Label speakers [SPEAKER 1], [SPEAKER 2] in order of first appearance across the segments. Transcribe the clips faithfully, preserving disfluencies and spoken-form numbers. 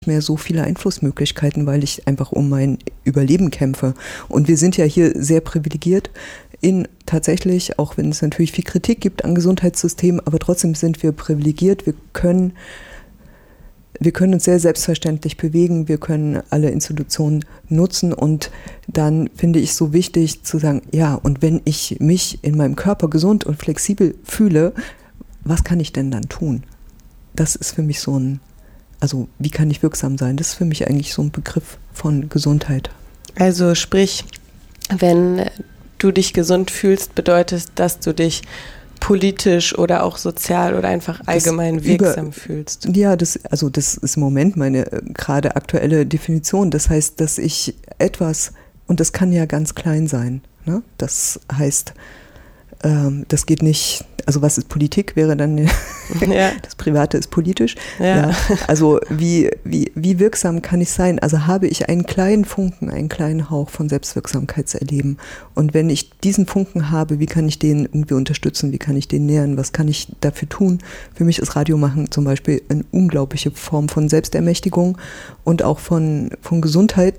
[SPEAKER 1] mehr so viele Einflussmöglichkeiten, weil ich einfach um mein Überleben kämpfe. Und wir sind ja hier sehr privilegiert in tatsächlich, auch wenn es natürlich viel Kritik gibt an Gesundheitssystemen, aber trotzdem sind wir privilegiert. Wir können, wir können uns sehr selbstverständlich bewegen, wir können alle Institutionen nutzen und dann finde ich so wichtig zu sagen, ja, und wenn ich mich in meinem Körper gesund und flexibel fühle, was kann ich denn dann tun? Das ist für mich so ein Also wie kann ich wirksam sein? Das ist für mich eigentlich so ein Begriff von Gesundheit.
[SPEAKER 2] Also sprich, wenn du dich gesund fühlst, bedeutet, dass du dich politisch oder auch sozial oder einfach allgemein das wirksam über, fühlst.
[SPEAKER 1] Ja, das, also das ist im Moment meine äh, gerade aktuelle Definition. Das heißt, dass ich etwas, und das kann ja ganz klein sein, ne? Das heißt, ähm, das geht nicht, also was ist Politik, wäre dann, ja. Das Private ist politisch. Ja. Ja, also wie, wie, wie wirksam kann ich sein? Also habe ich einen kleinen Funken, einen kleinen Hauch von Selbstwirksamkeitserleben. Und wenn ich diesen Funken habe, wie kann ich den irgendwie unterstützen? Wie kann ich den nähern? Was kann ich dafür tun? Für mich ist Radio machen zum Beispiel eine unglaubliche Form von Selbstermächtigung und auch von, von Gesundheit,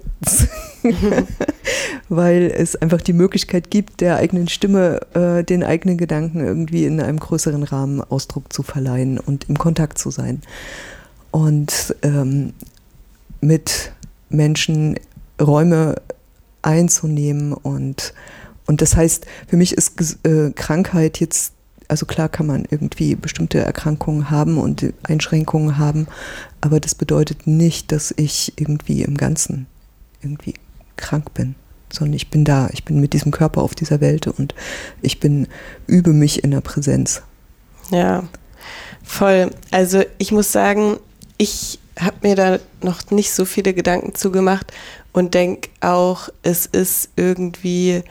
[SPEAKER 1] weil es einfach die Möglichkeit gibt, der eigenen Stimme, äh, den eigenen Gedanken irgendwie in einem größeren Rahmen Ausdruck zu verleihen und im Kontakt zu sein. Und ähm, mit Menschen Räume einzunehmen. Und, und das heißt, für mich ist äh, Krankheit jetzt, also klar kann man irgendwie bestimmte Erkrankungen haben und Einschränkungen haben, aber das bedeutet nicht, dass ich irgendwie im Ganzen irgendwie krank bin, sondern ich bin da, ich bin mit diesem Körper auf dieser Welt und ich bin, übe mich in der Präsenz.
[SPEAKER 2] Ja, voll. Also ich muss sagen, ich habe mir da noch nicht so viele Gedanken zugemacht und denke auch, es ist irgendwie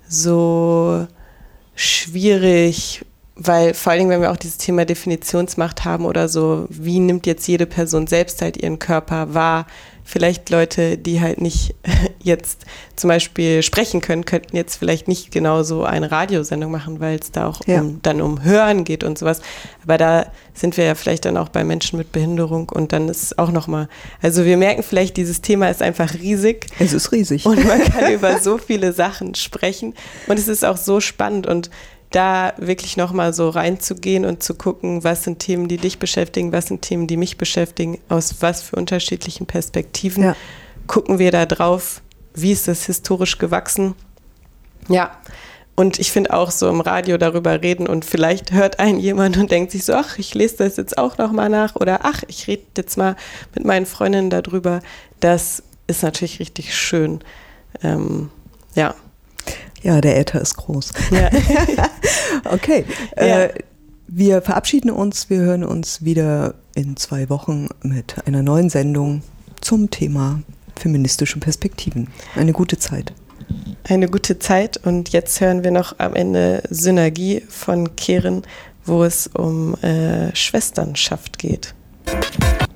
[SPEAKER 2] so schwierig, weil vor allen Dingen, wenn wir auch dieses Thema Definitionsmacht haben oder so, wie nimmt jetzt jede Person selbst halt ihren Körper wahr? Vielleicht Leute, die halt nicht jetzt zum Beispiel sprechen können, könnten jetzt vielleicht nicht genauso eine Radiosendung machen, weil es da auch ja. um, dann um Hören geht und sowas. Aber da sind wir ja vielleicht dann auch bei Menschen mit Behinderung und dann ist es auch nochmal, also wir merken vielleicht, dieses Thema ist einfach riesig.
[SPEAKER 1] Es ist riesig.
[SPEAKER 2] Und man kann über so viele Sachen sprechen und es ist auch so spannend und da wirklich nochmal so reinzugehen und zu gucken, was sind Themen, die dich beschäftigen, was sind Themen, die mich beschäftigen, aus was für unterschiedlichen Perspektiven ja. gucken wir da drauf, wie ist das historisch gewachsen. Ja, und ich finde auch so im Radio darüber reden und vielleicht hört einen jemand und denkt sich so, ach, ich lese das jetzt auch nochmal nach oder ach, ich rede jetzt mal mit meinen Freundinnen darüber. Das ist natürlich richtig schön. Ähm, ja.
[SPEAKER 1] Ja, der Äther ist groß.
[SPEAKER 2] Ja.
[SPEAKER 1] Okay,
[SPEAKER 2] ja.
[SPEAKER 1] äh, wir verabschieden uns. Wir hören uns wieder in zwei Wochen mit einer neuen Sendung zum Thema feministische Perspektiven. Eine gute Zeit.
[SPEAKER 2] Eine gute Zeit und jetzt hören wir noch am Ende Synergie von Keren, wo es um äh, Schwesternschaft geht.